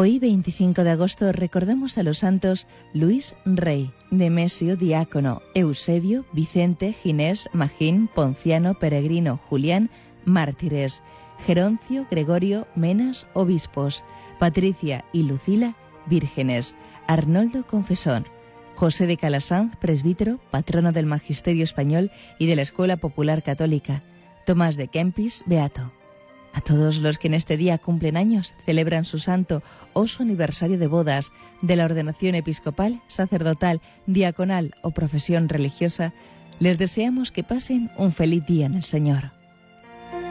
Hoy, 25 de agosto, recordamos a los santos Luis Rey, Nemesio diácono, Eusebio, Vicente, Ginés, Magín, Ponciano, Peregrino, Julián, mártires, Geroncio, Gregorio, Menas, obispos, Patricia y Lucila, vírgenes, Arnoldo, confesor, José de Calasanz, presbítero, patrono del magisterio español y de la Escuela Popular Católica, Tomás de Kempis, beato. A todos los que en este día cumplen años, celebran su santo o su aniversario de bodas, de la ordenación episcopal, sacerdotal, diaconal o profesión religiosa, les deseamos que pasen un feliz día en el Señor.